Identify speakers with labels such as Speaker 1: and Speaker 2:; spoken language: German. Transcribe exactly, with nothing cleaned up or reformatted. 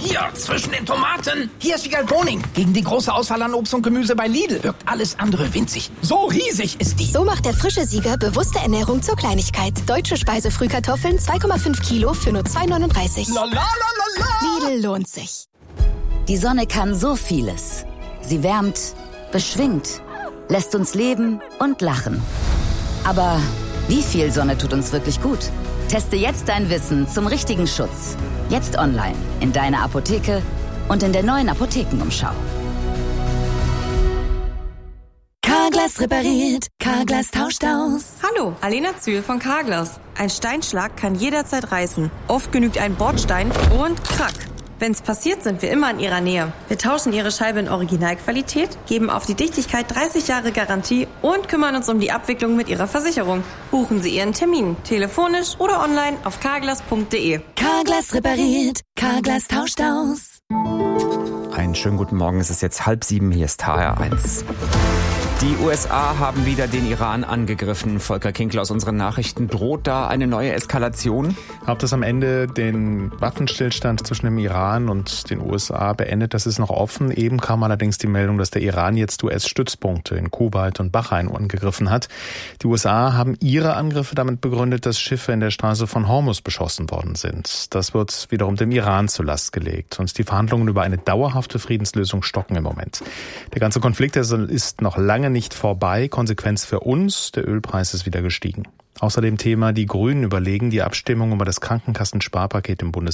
Speaker 1: hier, zwischen den Tomaten. Hier ist Vigal Boning. Gegen die große Auswahl an Obst und Gemüse bei Lidl wirkt alles andere winzig. So riesig ist die.
Speaker 2: So macht der frische Sieger bewusste Ernährung zur Kleinigkeit. Deutsche Speisefrühkartoffeln zwei Komma fünf Kilo für nur zwei neununddreißig.
Speaker 1: La, la, la, la, la.
Speaker 2: Lidl lohnt sich.
Speaker 3: Die Sonne kann so vieles. Sie wärmt, beschwingt, lässt uns leben und lachen. Aber wie viel Sonne tut uns wirklich gut? Teste jetzt dein Wissen zum richtigen Schutz. Jetzt online, in deiner Apotheke und in der neuen Apothekenumschau.
Speaker 4: Carglass repariert, Carglass tauscht aus.
Speaker 5: Hallo, Alena Zühl von Carglass. Ein Steinschlag kann jederzeit reißen. Oft genügt ein Bordstein und krack. Wenn's passiert, sind wir immer in Ihrer Nähe. Wir tauschen Ihre Scheibe in Originalqualität, geben auf die Dichtigkeit dreißig Jahre Garantie und kümmern uns um die Abwicklung mit Ihrer Versicherung. Buchen Sie Ihren Termin, telefonisch oder online auf carglass punkt de.
Speaker 4: Carglass repariert, Carglass tauscht aus.
Speaker 6: Einen schönen guten Morgen, es ist jetzt halb sieben, hier ist H R eins. Die U S A haben wieder den Iran angegriffen. Volker Kinkel aus unseren Nachrichten. Droht da eine neue Eskalation?
Speaker 7: Ob das am Ende den Waffenstillstand zwischen dem Iran und den U S A beendet, das ist noch offen. Eben kam allerdings die Meldung, dass der Iran jetzt U S-Stützpunkte in Kuwait und Bahrain angegriffen hat. Die U S A haben ihre Angriffe damit begründet, dass Schiffe in der Straße von Hormuz beschossen worden sind. Das wird wiederum dem Iran zur Last gelegt. Und die Verhandlungen über eine dauerhafte Friedenslösung stocken im Moment. Der ganze Konflikt ist noch lange nicht vorbei. Konsequenz für uns, der Ölpreis ist wieder gestiegen. Außerdem Thema, die Grünen überlegen die Abstimmung über das Krankenkassensparpaket im Bundestag.